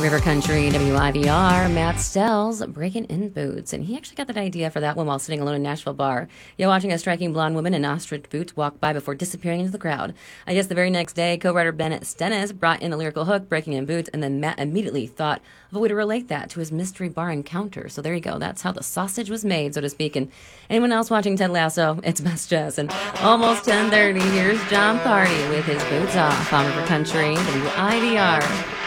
River Country, WIVR, Matt Stells, Breaking in Boots. And he actually got that idea for that one while sitting alone in a Nashville bar. Watching a striking blonde woman in ostrich boots walk by before disappearing into the crowd. I guess the very next day, co-writer Bennett Stennis brought in the lyrical hook, Breaking in Boots, and then Matt immediately thought of a way to relate that to his mystery bar encounter. So there you go. That's how the sausage was made, so to speak. And anyone else watching Ted Lasso, it's Best Jess. And almost 10:30, here's John Party with his boots off on River Country, WIVR.